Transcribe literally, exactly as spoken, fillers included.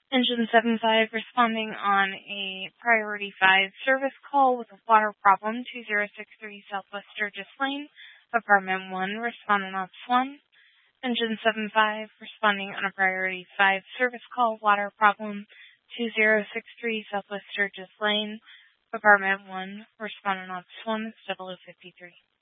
Engine seven five responding on a Priority five service call with a water problem, two zero six three Southwest Sturgis Lane, Apartment one, responding ops one. Engine seven five responding on a Priority five service call, water problem, two zero six three Southwest Sturgis Lane, Apartment one, responding ops one, it's double oh fifty-three.